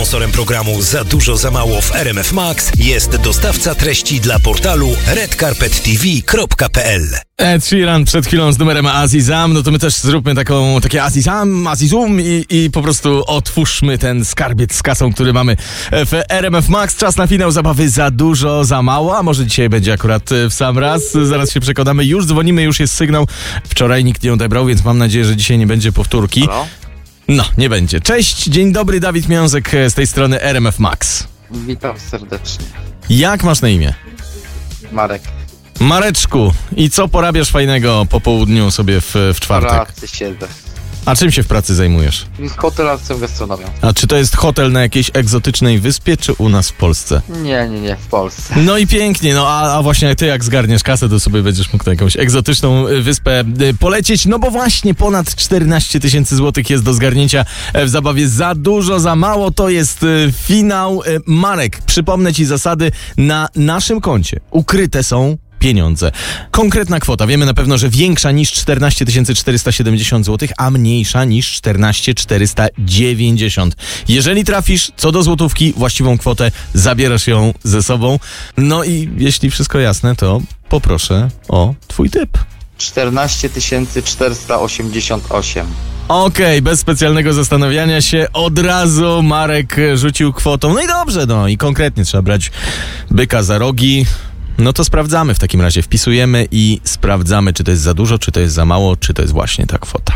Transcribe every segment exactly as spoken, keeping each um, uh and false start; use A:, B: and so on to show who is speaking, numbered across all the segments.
A: Sponsorem programu Za dużo, za mało w R M F Max jest dostawca treści dla portalu red carpet t v kropka p l.
B: Ed Sheeran przed chwilą z numerem Azizam, no to my też zróbmy taką, takie Azizam, Azizum i, i po prostu otwórzmy ten skarbiec z kasą, który mamy w R M F Max. Czas na finał zabawy Za dużo, za mało, a może dzisiaj będzie akurat w sam raz, zaraz się przekonamy. Już dzwonimy, już jest sygnał. Wczoraj nikt nie odebrał, więc mam nadzieję, że dzisiaj nie będzie powtórki.
C: Halo?
B: No, nie będzie. Cześć, dzień dobry, Dawid Miązek z tej strony R M F Max.
C: Witam serdecznie.
B: Jak masz na imię?
C: Marek.
B: Mareczku, i co porabiasz fajnego po południu sobie w, w
C: W
B: czwartek?
C: pracy siedzę.
B: A czym się w pracy zajmujesz?
C: Hotelarcą gastronomią.
B: A czy to jest hotel na jakiejś egzotycznej wyspie, czy u nas w Polsce?
C: Nie, nie, nie, w Polsce.
B: No i pięknie, no a, a właśnie ty jak zgarniesz kasę, to sobie będziesz mógł na jakąś egzotyczną y, wyspę y, polecieć, no bo właśnie ponad czternaście tysięcy złotych jest do zgarnięcia w zabawie Za dużo, za mało. To jest y, finał. Y, Marek, przypomnę ci zasady. Na naszym koncie ukryte są pieniądze. Konkretna kwota. Wiemy na pewno, że większa niż czternaście tysięcy czterysta siedemdziesiąt złotych, a mniejsza niż czternaście tysięcy czterysta dziewięćdziesiąt. Jeżeli trafisz co do złotówki, właściwą kwotę, zabierasz ją ze sobą. No i jeśli wszystko jasne, to poproszę o twój typ.
C: czternaście tysięcy czterysta osiemdziesiąt osiem.
B: Okej, okay, bez specjalnego zastanawiania się, od razu Marek rzucił kwotą. No i dobrze, no i konkretnie trzeba brać byka za rogi. No to sprawdzamy w takim razie, wpisujemy i sprawdzamy, czy to jest za dużo, czy to jest za mało, czy to jest właśnie ta kwota.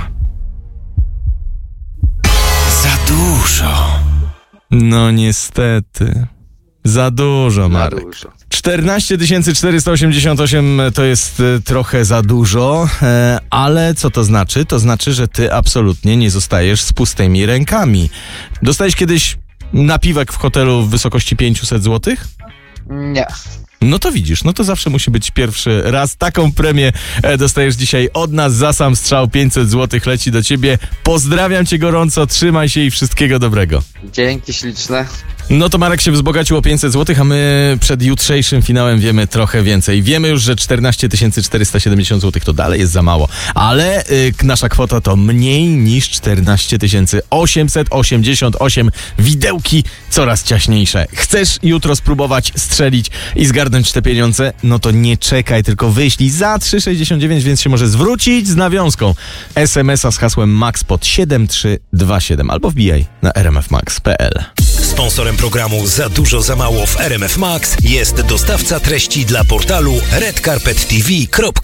A: Za dużo.
B: No niestety, za dużo, Marek.
C: Za dużo.
B: czternaście tysięcy czterysta osiemdziesiąt osiem to jest y, trochę za dużo, e, ale co to znaczy? To znaczy, że ty absolutnie nie zostajesz z pustymi rękami. Dostałeś kiedyś napiwek w hotelu w wysokości pięćset złotych?
C: Nie.
B: No to widzisz, no to zawsze musi być pierwszy raz. Taką premię e, dostajesz dzisiaj od nas za sam strzał. Pięćset złotych leci do ciebie. Pozdrawiam cię gorąco, trzymaj się i wszystkiego dobrego.
C: Dzięki śliczne.
B: No to Marek się wzbogacił o pięćset złotych, a my przed jutrzejszym finałem wiemy trochę więcej. Wiemy już, że czternaście tysięcy czterysta siedemdziesiąt złotych to dalej jest za mało, ale y, nasza kwota to mniej niż czternaście tysięcy osiemset osiemdziesiąt osiem. Widełki coraz ciaśniejsze. Chcesz jutro spróbować strzelić i zgarnąć te pieniądze? No to nie czekaj, tylko wyślij za trzy sześćdziesiąt dziewięć, więc się może zwrócić z nawiązką es em es a z hasłem MAX pod siedem trzy dwa siedem albo wbijaj na r m f max kropka p l.
A: Sponsorem programu Za dużo, za mało w R M F Max jest dostawca treści dla portalu red carpet t v kropka p l.